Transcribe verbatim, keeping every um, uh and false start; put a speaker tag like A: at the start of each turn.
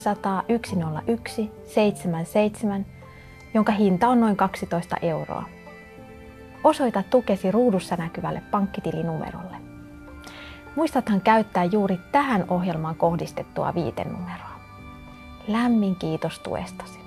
A: sata yksi nolla yksi seitsemän seitsemän, jonka hinta on noin kaksitoista euroa. Osoita tukesi ruudussa näkyvälle pankkitilinumerolle. Muistathan käyttää juuri tähän ohjelmaan kohdistettua viitenumeroa. Lämmin kiitos tuestasi.